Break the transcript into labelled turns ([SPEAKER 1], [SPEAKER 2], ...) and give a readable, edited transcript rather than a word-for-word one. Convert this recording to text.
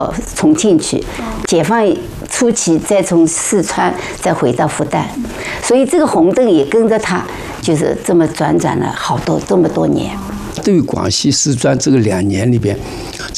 [SPEAKER 1] 重庆去，解放初期再从四川再回到复旦，所以这个红灯也跟着他，就是这么转了这么多年。
[SPEAKER 2] 对于广西师专这个2年里边，